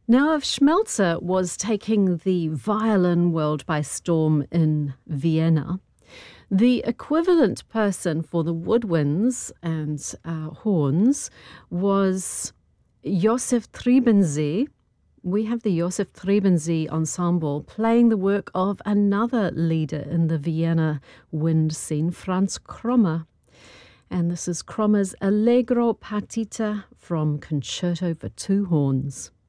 Now, if Schmelzer was taking the violin world by storm in Vienna, the equivalent person for the woodwinds and horns was Josef Trebensee. We have the Josef Trebensee Ensemble playing the work of another leader in the Vienna wind scene, Franz Krommer. And this is Krommer's Allegro Partita from Concerto for Two Horns.